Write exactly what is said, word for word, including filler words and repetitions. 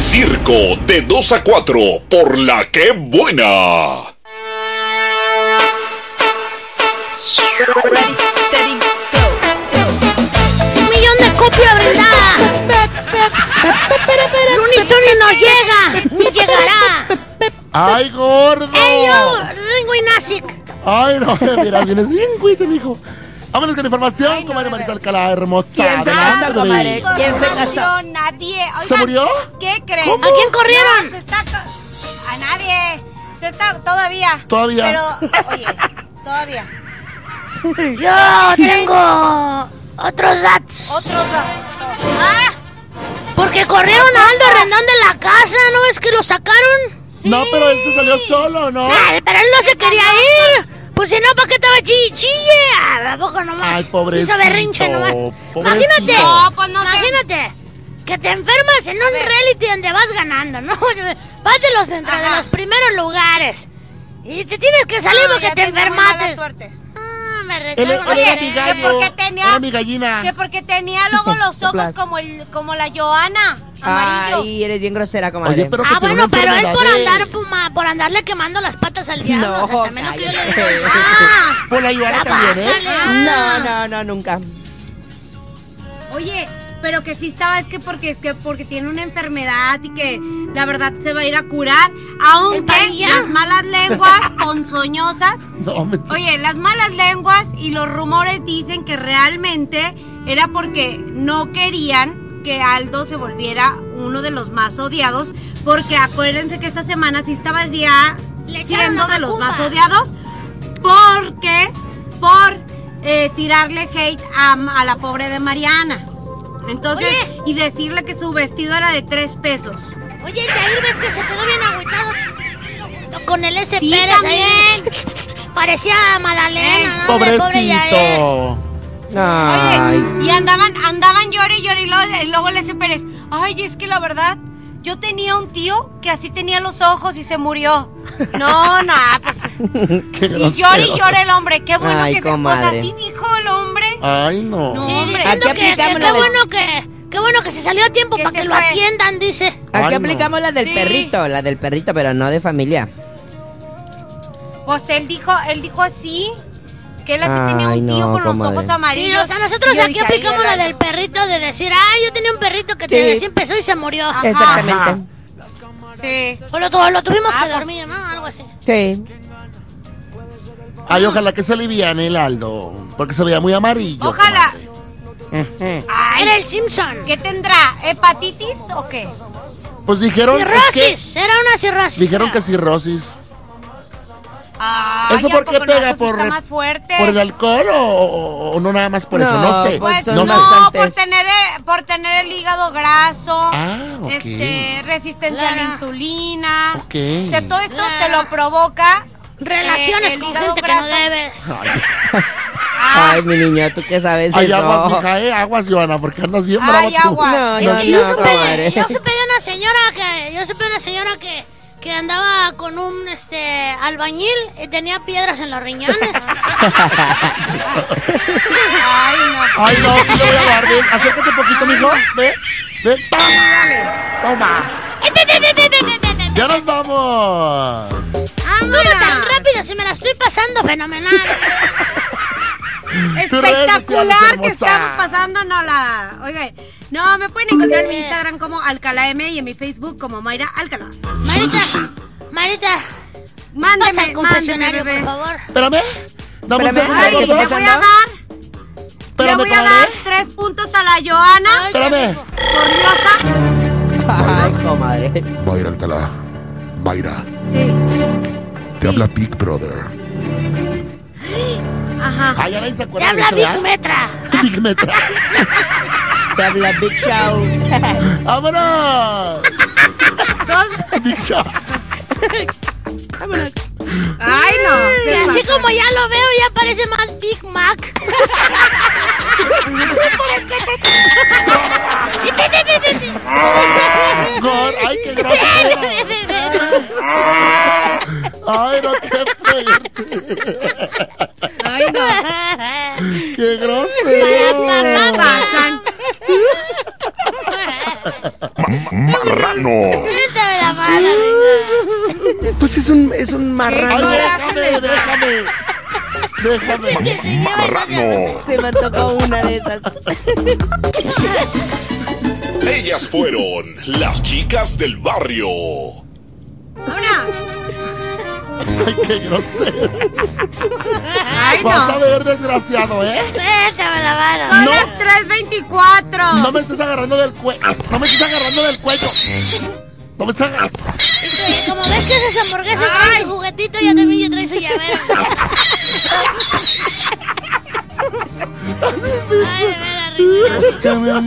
Circo de dos a cuatro por La Que Buena. Un millón de copias brindada. Looney Tunes no llega, ni llegará. ¡Ay, gordo! ¡Ey, yo, Ringo y Nasic! ¡Ay, no! Mira, vienes bien, cuídate, mijo. Vámonos con información, Ay, no, comadre bebé. Marita Alcalá, hermosa. ¿Quién se Adelante, casó, comadre? bebé. ¿Quién se casó? Información, nadie. Oigan, ¿Se murió? ¿Qué creen? ¿Cómo? ¿A quién corrieron? No, se está co- a nadie. Se está todavía. Todavía. Pero, oye, todavía. Yo tengo otros datos. Otros. Ah, Porque corrieron a Aldo Rendón de la casa, ¿no ves que lo sacaron? No, pero él se salió solo, ¿no? Ah, pero él no se quería ir. Pues si no, ¿para qué estaba chille, chille? ¿A poco nomás? Ay, pobrecito, Hizo berrinche nomás. pobrecito. Imagínate, No, pues no sé. imagínate que te enfermas en un ver. reality donde vas ganando, ¿no? Vas de los, dentro de Ajá. los primeros lugares. Y te tienes que salir no, porque ya te tenía muy mala enfermaste. suerte. Ah, me Él, recargo. él era mi que gallo. porque tenía- Era mi gallina. Que porque tenía luego los ojos Soplas. como el como la Joana, amarillo. Ay, eres bien grosera, comadre. Oye, pero que Ah, tiene bueno, una pero él por enfermedad, andar ¿eh? fuma- por andarle quemando las patas al diablo. No, o sea, también lo que yo le digo. cállate. Ah, Por la Ivana ya también, ¿eh? bájale. No, no, no, nunca. Oye, pero que sí estaba, es que porque es que porque tiene una enfermedad y que la verdad se va a ir a curar, El aunque Padilla. las malas lenguas ponzoñosas, No, me... oye, las malas lenguas y los rumores dicen que realmente era porque no querían que Aldo se volviera uno de los más odiados, porque acuérdense que esta semana sí estaba ya Le echaron siendo la de los macumba. más odiados, porque por eh, tirarle hate a, a la pobre de Mariana. Entonces, Oye. y decirle que su vestido era de tres pesos. Oye, Jair, ves que se quedó bien agüitado con el S. Sí, Pérez también. ahí. Parecía Madalena, ¿no? El pobre Jair. Pobrecito. Ay. Oye, y andaban, andaban llore y llore y luego, y luego le dice Pérez, ay, es que la verdad, yo tenía un tío que así tenía los ojos y se murió. No, no, pues. Qué Y grosero. llore y llore el hombre, qué bueno Ay, que se comadre. pues así dijo el hombre. Ay, no. No. Sí, Hombre, diciendo aquí que, que aplicamos qué la del- bueno que, qué bueno que se salió a tiempo Que para se que lo fue. atiendan, dice. Aquí Ay, no. aplicamos la del Sí. perrito, la del perrito, pero no de familia. Pues él dijo, él dijo así, que él así Ay, tenía un tío no, con los comadre. ojos Sí, amarillos. o sea, nosotros Y yo aquí dije, aplicamos ay, la el del perrito de decir, ay, yo tenía un perrito que Sí. te recién empezó y se murió. Ajá. Exactamente. Sí. O lo, tu- lo tuvimos Ah, que pues. dormir, ¿no? Algo así. Sí. Ay, ojalá que se aliviane el Aldo. Porque se veía muy amarillo. Ojalá. comadre. Ah, era el Simpson. ¿Qué tendrá? ¿Hepatitis o qué? Pues dijeron es que, Cirrosis, era una cirrosis. dijeron que creo. cirrosis. Ay, ¿Eso ¿a por qué poco no? pega? Eso sí ¿Por, está más fuerte. ¿Por el alcohol o, o- o no nada más por eso? No, No sé. pues Pues son no, no sé. bastantes. por tener el, por tener el hígado graso, Ah, ok. este, resistencia a la Claro. insulina. Ok. O sea, todo esto Claro. te lo provoca Relaciones eh, el con hígado gente que no graso. debes. Ah, Ay, mi niño, ¿tú qué sabes de Ay, eso? aguas, mija, eh, aguas, Joana, porque andas bien Ay, brava tú. agua. No, No, yo Y yo no, supe, comadre. yo supe de una señora que, yo supe de una señora que, que andaba con un este albañil y tenía piedras en los riñones. ay, no. Ay, no, sí le voy a dar. Ven, acércate un poquito, mijo. Ve, ve, toma. Toma. Ya nos vamos. Estuvo tan rápido, si me la estoy pasando fenomenal. Tus redes sociales, Espectacular que hermosa. estamos pasando, no la. Oiga, no, me pueden encontrar en mi Instagram como Alcalá M y en mi Facebook como Mayra Alcalá. Marita, Marita, pasa Mándeme, al mándeme, confesionario, bebé. por favor. Espérame. Dame un Espérame. segundo, Ay, le gordo. voy a dar, le Espérame, voy a dar comadre. tres puntos a la Joana Ay, Espérame. por diosa. Ay, comadre. Mayra Alcalá. Mayra, Sí. te habla Big Brother. Ajá. Ay, ya nadie se Te acuerda de habla eso, Big ¿verdad? Metra. Big Metra. Te habla Big Show. ¡Vámonos! Dos. Big Show. Ay, no. Y se así pasó. como ya lo veo, ya parece más Big Mac. Gor, ay, qué grosero. Ay, no, qué fuerte. Ay, no. Qué Se grosero. pasan. Marrano. Suéltame la mano, Reina. Pues es un, es un Ay, marrano. déjame, déjame. Déjame. Marrano. Se me tocó una de esas. Ellas fueron las chicas del barrio. Ahora. Ay, qué grosero. Ay, Vas a no. ver, desgraciado, ¿eh? Suéltame la mano. Son No. las tres veinticuatro. No me estés agarrando del cuello. No me estés agarrando del cuello. No me estés agarrando. Y como ves que esas hamburguesas traen su juguetito, ya también ya trae su llavero. Ay, de veras, Reina. Es que me